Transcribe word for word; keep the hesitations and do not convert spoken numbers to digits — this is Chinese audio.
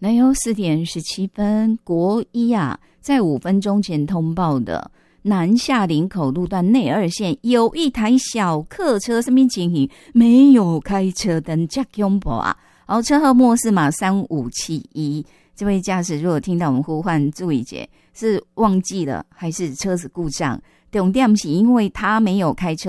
南邮四点十七分，国一啊，在五分钟前通报的南下林口路段内二线有一台小客车，什么情形？没有开车灯，这恐怖啊！然后车号末是码三五七一。这位驾驶如果听到我们呼唤，注意姐是忘记了还是车子故障？重点是因为他没有开车